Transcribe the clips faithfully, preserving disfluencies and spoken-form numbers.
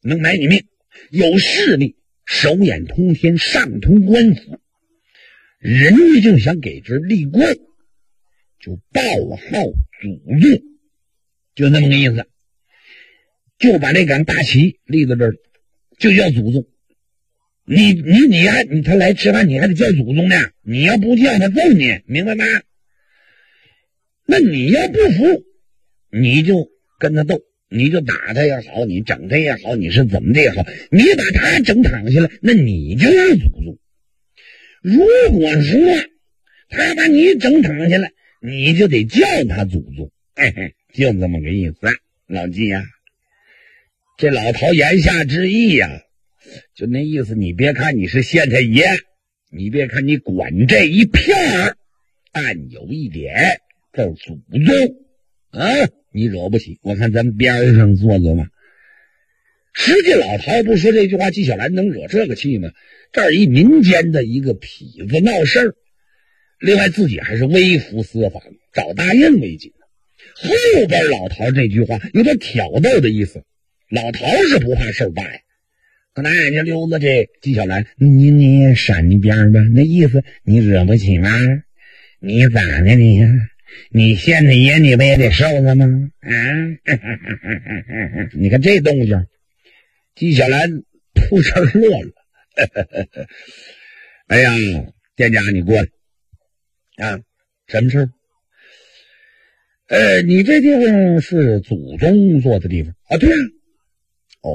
能买你命，有势力，手眼通天，上通官府，人家就想给这立官，就报号祖宗，就那么个意思，就把这杆大旗立在这儿，就叫祖宗。你你你还你他来吃饭，你还得叫祖宗呢，你要不叫他揍你，明白吗？那你要不服，你就跟他斗，你就打他也好，你整他也好，你是怎么的也好，你把他整躺下来，那你就是祖宗。如果说他把你整躺下来，你就得叫他祖宗，嘿嘿，就这么个意思。老纪呀、啊，这老头言下之意呀、啊，就那意思，你别看你是县太爷，你别看你管这一片儿，但有一点叫祖宗啊，你惹不起。我看咱边上坐坐嘛。实际老头不说这句话，纪晓岚能惹这个气吗？这儿一民间的一个痞子闹事儿，另外自己还是微服私访，找大印为紧。后边老头这句话有点挑逗的意思，老头是不怕事儿大呀。可那就溜达这纪晓岚，你你闪一边吧，那意思你惹不起吗？你咋的你呀？你县太爷你不也得受他吗？啊，你看这动静，纪晓岚扑哧乐了。哎呀，店家你过来啊，什么事？呃，你这地方是祖宗坐的地方啊？对啊。哦，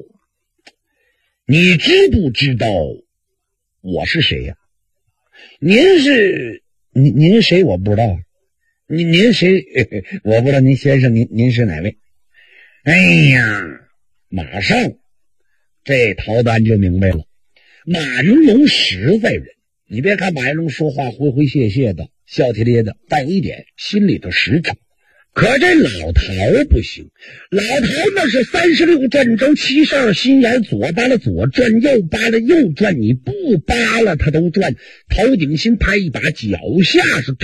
你知不知道我是谁呀、啊？您是您您谁？我不知道。您您谁？我不知道您先生您您是哪位？哎呀，马上这陶丹就明白了。马云龙实在人，你别看马云龙说话诙诙谐谐的，笑贴咧的，但有一点心里头实诚。可这老头不行，老头那是三十六转轴，七十二心眼，左扒拉左转，右扒拉右转，你不扒拉他都转。头顶心拍一把，脚下是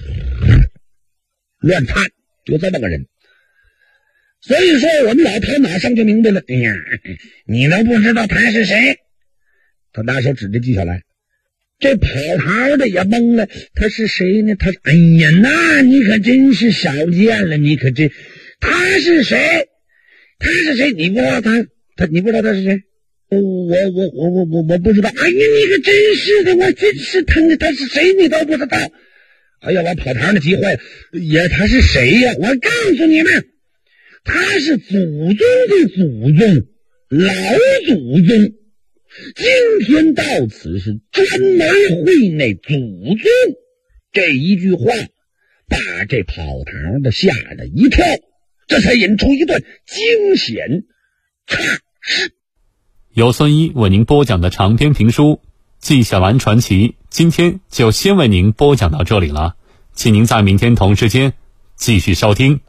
乱窜，就这么个人。所以说我们老头马上就明白了，哎呀，你都不知道他是谁？他拿手指着纪晓岚，这跑堂的也懵了，他是谁呢？他哎呀，那你可真是少见了，你可真，他是谁？他是谁？你不知道他，他你不知道他是谁？我我我我我我我不知道。哎呀，你可真是的，我真是疼的，他是谁你都不知道。哎呀，我跑堂的急坏了，也他是谁呀？我告诉你们，他是祖宗的祖宗，老祖宗。今天到此是专门会那祖宗，这一句话把这跑堂的吓了一跳，这才引出一段惊险差事。 由孙一为您播讲的长篇评书《纪晓岚传奇》，今天就先为您播讲到这里了，请您在明天同时间继续收听。